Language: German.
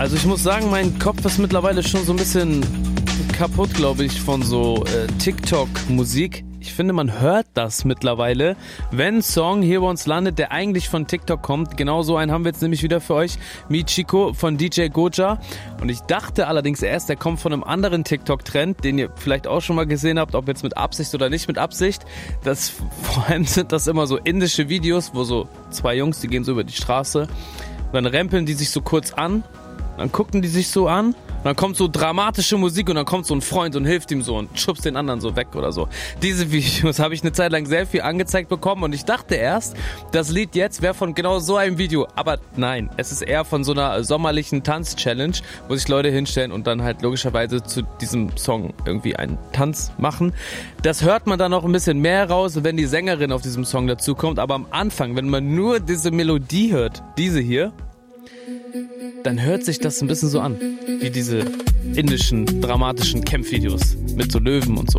Also ich muss sagen, mein Kopf ist mittlerweile schon so ein bisschen kaputt, glaube ich, von so TikTok-Musik. Ich finde, man hört das mittlerweile, wenn ein Song hier bei uns landet, der eigentlich von TikTok kommt. Genau so einen haben wir jetzt nämlich wieder für euch. Michiko von DJ Goja. Und ich dachte allerdings erst, der kommt von einem anderen TikTok-Trend, den ihr vielleicht auch schon mal gesehen habt, ob jetzt mit Absicht oder nicht mit Absicht. Vor allem sind das immer so indische Videos, wo so zwei Jungs, die gehen so über die Straße. Und dann rempeln die sich so kurz an. Dann gucken die sich so an. Dann kommt so dramatische Musik und dann kommt so ein Freund und hilft ihm so und schubst den anderen so weg oder so. Diese Videos habe ich eine Zeit lang sehr viel angezeigt bekommen und ich dachte erst, das Lied jetzt wäre von genau so einem Video. Aber nein, es ist eher von so einer sommerlichen Tanz-Challenge, wo sich Leute hinstellen und dann halt logischerweise zu diesem Song irgendwie einen Tanz machen. Das hört man dann noch ein bisschen mehr raus, wenn die Sängerin auf diesem Song dazukommt. Aber am Anfang, wenn man nur diese Melodie hört, diese hier, dann hört sich das ein bisschen so an, wie diese indischen, dramatischen Kämpfvideos mit so Löwen und so.